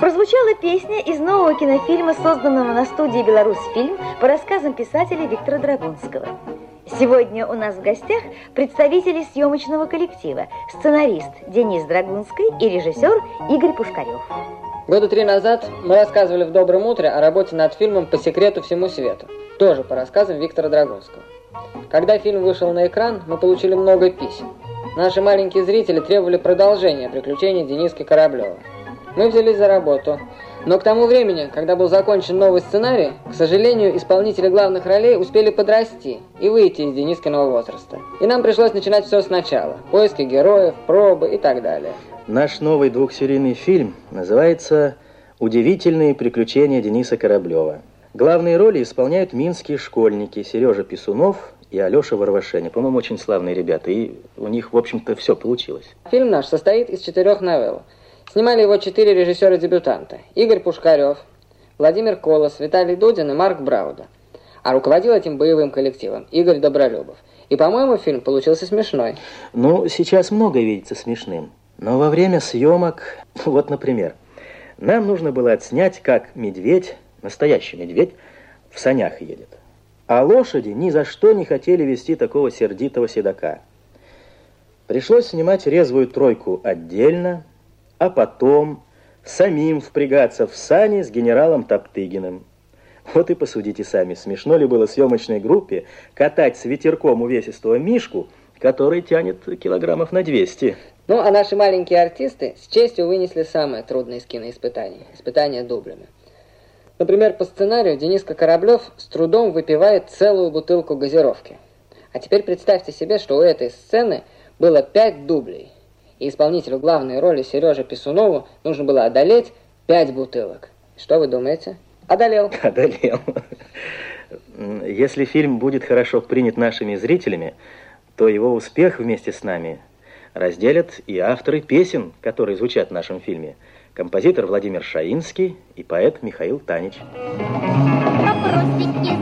Прозвучала песня из нового кинофильма, созданного на студии «Беларусьфильм» по рассказам писателя Виктора Драгунского. Сегодня у нас в гостях представители съемочного коллектива, сценарист Денис Драгунский и режиссер Игорь Пушкарев. Года 3 назад мы рассказывали в «Добром утре» о работе над фильмом «По секрету всему свету», тоже по рассказам Виктора Драгунского. Когда фильм вышел на экран, мы получили много писем. Наши маленькие зрители требовали продолжения приключений Дениски Кораблева. Мы взялись за работу, но к тому времени, когда был закончен новый сценарий, к сожалению, исполнители главных ролей успели подрасти и выйти из Денискиного возраста. И нам пришлось начинать все сначала. Поиски героев, пробы и так далее. Наш новый двухсерийный фильм называется «Удивительные приключения Дениса Кораблева». Главные роли исполняют минские школьники Сережа Писунов и Алеша Варвашеня. По-моему, очень славные ребята, и у них, в общем-то, все получилось. Фильм наш состоит из 4 новелл. Снимали его 4 режиссера-дебютанта. Игорь Пушкарев, Владимир Колос, Виталий Дудин и Марк Брауда. А руководил этим боевым коллективом Игорь Добролюбов. И, по-моему, фильм получился смешной. Ну, сейчас многое видится смешным. Но во время съемок, вот, например, нам нужно было отснять, как медведь, настоящий медведь, в санях едет. А лошади ни за что не хотели вести такого сердитого седока. Пришлось снимать резвую тройку отдельно, а потом самим впрягаться в сани с генералом Топтыгиным. Вот и посудите сами, смешно ли было съемочной группе катать с ветерком увесистого мишку, который тянет килограммов на 200. Ну, а наши маленькие артисты с честью вынесли самое трудное из киноиспытаний – испытания дублями. Например, по сценарию Дениска Кораблев с трудом выпивает целую бутылку газировки. А теперь представьте себе, что у этой сцены было 5 дублей. И исполнителю главной роли Сереже Писунову нужно было одолеть 5 бутылок. Что вы думаете? Одолел. Одолел. Если фильм будет хорошо принят нашими зрителями, то его успех вместе с нами разделят и авторы песен, которые звучат в нашем фильме. Композитор Владимир Шаинский и поэт Михаил Танич.